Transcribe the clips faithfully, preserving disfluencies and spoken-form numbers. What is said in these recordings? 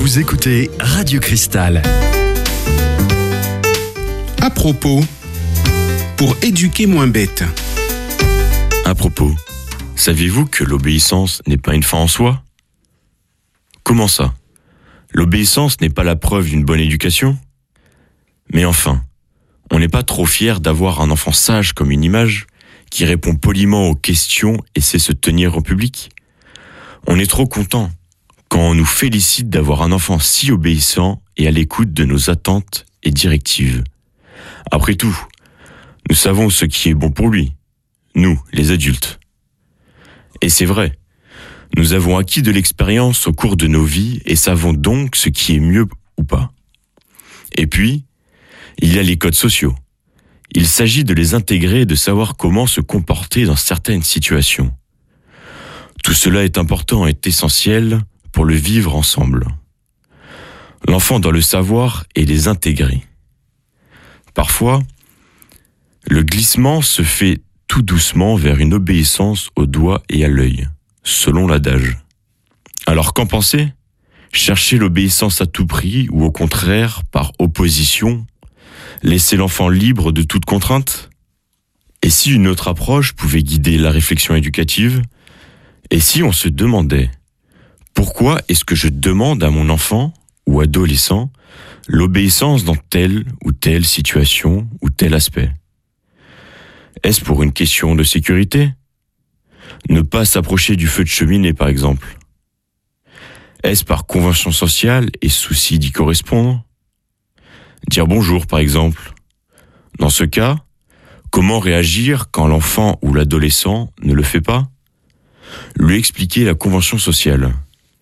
Vous écoutez Radio Cristal. À propos, pour éduquer moins bête. À propos, saviez-vous que l'obéissance n'est pas une fin en soi ? Comment ça ? L'obéissance n'est pas la preuve d'une bonne éducation ? Mais enfin, on n'est pas trop fier d'avoir un enfant sage comme une image, qui répond poliment aux questions et sait se tenir en public ? On est trop content quand on nous félicite d'avoir un enfant si obéissant et à l'écoute de nos attentes et directives. Après tout, nous savons ce qui est bon pour lui, nous, les adultes. Et c'est vrai, nous avons acquis de l'expérience au cours de nos vies et savons donc ce qui est mieux ou pas. Et puis, il y a les codes sociaux. Il s'agit de les intégrer et de savoir comment se comporter dans certaines situations. Tout cela est important et essentiel pour le vivre ensemble. L'enfant doit le savoir et les intégrer. Parfois, le glissement se fait tout doucement vers une obéissance au doigt et à l'œil, selon l'adage. Alors qu'en penser ? Chercher l'obéissance à tout prix ou au contraire, par opposition, laisser l'enfant libre de toute contrainte ? Et si une autre approche pouvait guider la réflexion éducative ? Et si on se demandait pourquoi est-ce que je demande à mon enfant ou adolescent l'obéissance dans telle ou telle situation ou tel aspect ? Est-ce pour une question de sécurité ? Ne pas s'approcher du feu de cheminée, par exemple. Est-ce par convention sociale et souci d'y correspondre ? Dire bonjour, par exemple. Dans ce cas, comment réagir quand l'enfant ou l'adolescent ne le fait pas ? Lui expliquer la convention sociale.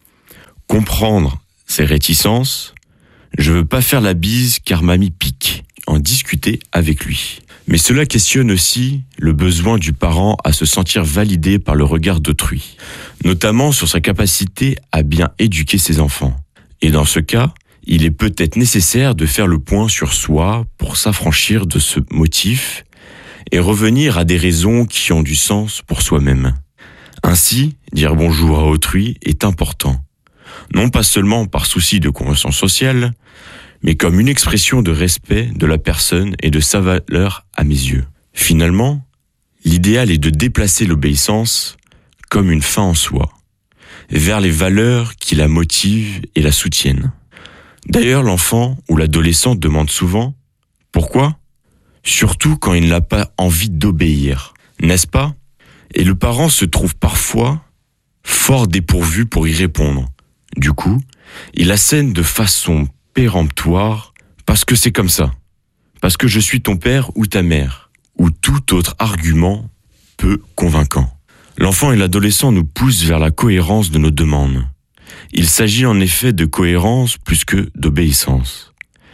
Comprendre ses réticences. Je veux pas faire la bise car mamie pique. En discuter avec lui. Mais cela questionne aussi le besoin du parent à se sentir validé par le regard d'autrui, notamment sur sa capacité à bien éduquer ses enfants. Et dans ce cas, il est peut-être nécessaire de faire le point sur soi pour s'affranchir de ce motif et revenir à des raisons qui ont du sens pour soi-même. Ainsi, dire bonjour à autrui est important, non pas seulement par souci de convention sociale, mais comme une expression de respect de la personne et de sa valeur à mes yeux. Finalement, l'idéal est de déplacer l'obéissance comme une fin en soi, vers les valeurs qui la motivent et la soutiennent. D'ailleurs, l'enfant ou l'adolescent demande souvent « Pourquoi ?» Surtout quand il n'a pas envie d'obéir, n'est-ce pas ? Et le parent se trouve parfois fort dépourvu pour y répondre. Du coup, il assène de façon péremptoire parce que c'est comme ça, parce que je suis ton père ou ta mère, ou tout autre argument peu convaincant. L'enfant et l'adolescent nous poussent vers la cohérence de nos demandes. Il s'agit en effet de cohérence plus que d'obéissance.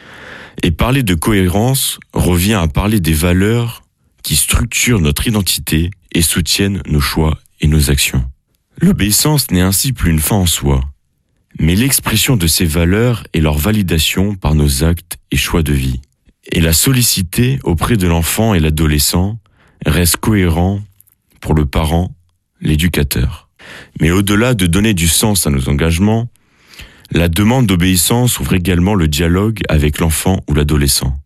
Et parler de cohérence revient à parler des valeurs qui structurent notre identité et soutiennent nos choix et nos actions. L'obéissance n'est ainsi plus une fin en soi, mais l'expression de ces valeurs et leur validation par nos actes et choix de vie. Et la solliciter auprès de l'enfant et l'adolescent reste cohérent pour le parent, l'éducateur. Mais au-delà de donner du sens à nos engagements, la demande d'obéissance ouvre également le dialogue avec l'enfant ou l'adolescent.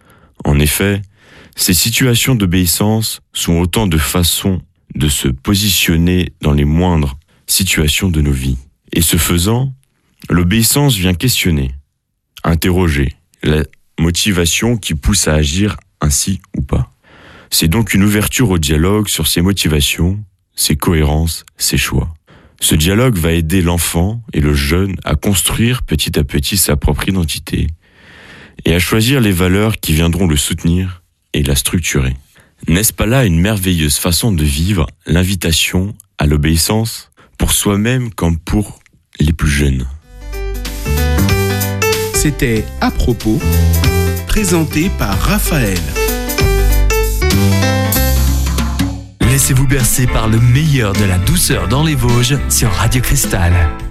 En effet, ces situations d'obéissance sont autant de façons de se positionner dans les moindres situations de nos vies. Et ce faisant, l'obéissance vient questionner, interroger la motivation qui pousse à agir ainsi ou pas. C'est donc une ouverture au dialogue sur ses motivations, ses cohérences, ses choix. Ce dialogue va aider l'enfant et le jeune à construire petit à petit sa propre identité et à choisir les valeurs qui viendront le soutenir et la structurer. N'est-ce pas là une merveilleuse façon de vivre l'invitation à l'obéissance pour soi-même comme pour les plus jeunes? C'était À propos, présenté par Raphaël. Laissez-vous bercer par le meilleur de la douceur dans les Vosges sur Radio Cristal.